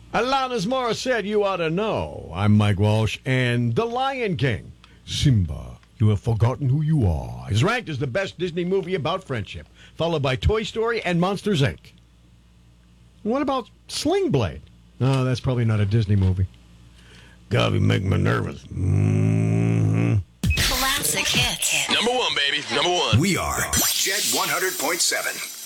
Alanis Morissette, You Ought to Know. I'm Mike Walsh, and The Lion King, Simba, You Have Forgotten Who You Are, is ranked as the best Disney movie about friendship, followed by Toy Story and Monsters, Inc. What about Sling Blade? Oh, that's probably not a Disney movie. God, you make me nervous. Classic hits. Number one, baby. Number one. We are Jet 100.7.